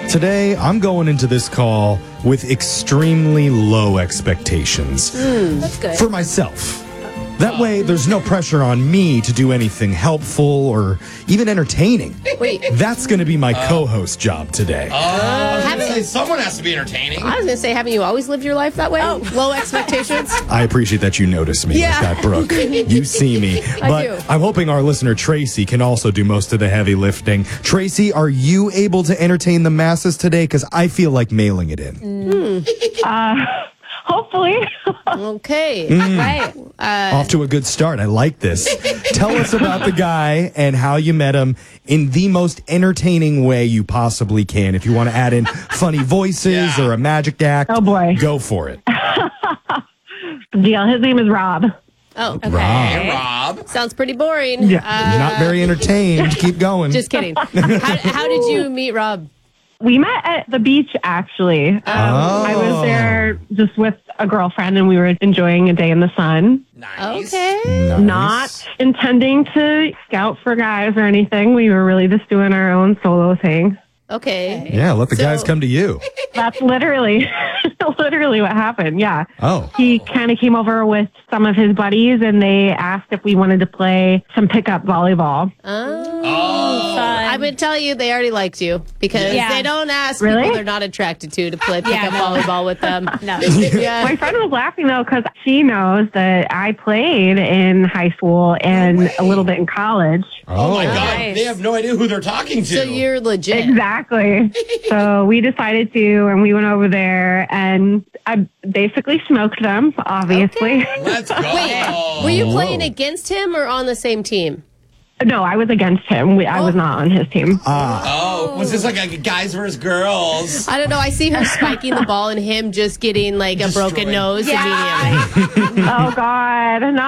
Today, I'm going into this call with extremely low expectations. That's good. For myself. That way, there's no pressure on me to do anything helpful or even entertaining. Wait. That's going to be my co-host job today. Someone has to be entertaining. I was going to say, haven't you always lived your life that way? Oh. Low expectations? I appreciate that you notice me like that, Brooke. You see me. But do. I'm hoping our listener, Tracy, can also do most of the heavy lifting. Tracy, are you able to entertain the masses today? Because I feel like mailing it in. Hopefully. Okay. Right. Off to a good start. I like this. Tell us about the guy and how you met him in the most entertaining way you possibly can. If you want to add in funny voices or a magic act, Oh, boy. go for it. Deal. His name is Rob. Oh, okay. Hey, Rob. Sounds pretty boring. Not very entertained. Keep going. Just kidding. How did you meet Rob? We met at the beach, actually. I was there just with a girlfriend, and we were enjoying a day in the sun. Nice. Okay. Nice. Not intending to scout for guys or anything. We were really just doing our own solo thing. Okay. Yeah, let the guys come to you. That's literally what happened. Yeah. Oh. He kind of came over with some of his buddies, and they asked if we wanted to play some pickup volleyball. I would tell you they already liked you because they don't ask people Really? they're not attracted to play pickup volleyball with them. No. My friend was laughing, though, because she knows that I played in high school and a little bit in college. Oh, my God. Nice. They have no idea who they're talking to. So you're legit. Exactly. So we decided to, and we went over there, and I basically smoked them, obviously. Let's go. Wait, were you playing against him or on the same team? No, I was against him. I was not on his team. Oh, was this like a guys versus girls? I don't know. I see her spiking the ball and him just getting like a broken Destroyed. nose immediately. Oh, God.